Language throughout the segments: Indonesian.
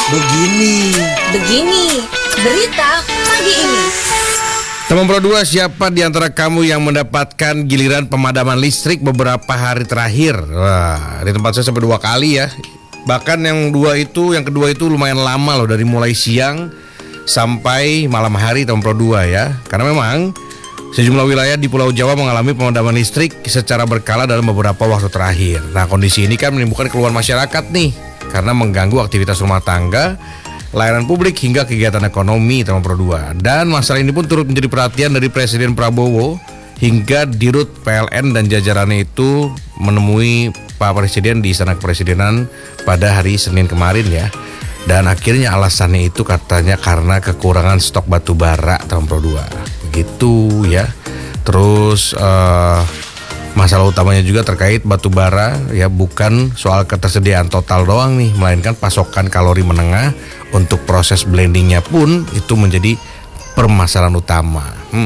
Begini berita pagi ini. Teman Pro 2, siapa di antara kamu yang mendapatkan giliran pemadaman listrik beberapa hari terakhir? Wah, di tempat saya sampai 2 kali ya. Bahkan yang kedua itu lumayan lama loh, dari mulai siang sampai malam hari, teman Pro 2 ya. Karena memang sejumlah wilayah di Pulau Jawa mengalami pemadaman listrik secara berkala dalam beberapa waktu terakhir. Nah, kondisi ini kan menimbulkan keluhan masyarakat nih, karena mengganggu aktivitas rumah tangga, layanan publik hingga kegiatan ekonomi, teman Pro 2. Dan masalah ini pun turut menjadi perhatian dari Presiden Prabowo hingga Dirut PLN dan jajarannya itu menemui Pak Presiden di Istana Kepresidenan pada hari Senin kemarin ya. Dan akhirnya alasannya itu katanya karena kekurangan stok batu bara, teman Pro 2. Begitu ya. Terus masalah utamanya juga terkait batu bara ya, bukan soal ketersediaan total doang nih, melainkan pasokan kalori menengah untuk proses blendingnya pun itu menjadi permasalahan utama.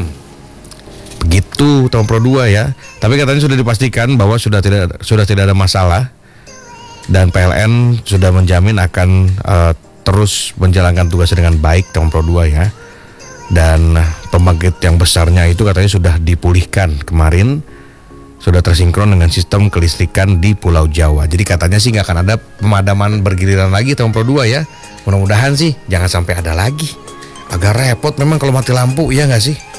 Begitu teman Pro 2 ya. Tapi katanya sudah dipastikan bahwa sudah tidak ada masalah, dan PLN sudah menjamin akan terus menjalankan tugasnya dengan baik, teman Pro 2 ya. Dan pembangkit yang besarnya itu katanya sudah dipulihkan kemarin, sudah tersinkron dengan sistem kelistrikan di Pulau Jawa. Jadi katanya sih nggak akan ada pemadaman bergiliran lagi, teman Pro 2 ya. Mudah-mudahan sih jangan sampai ada lagi. Agak repot memang kalau mati lampu, iya nggak sih?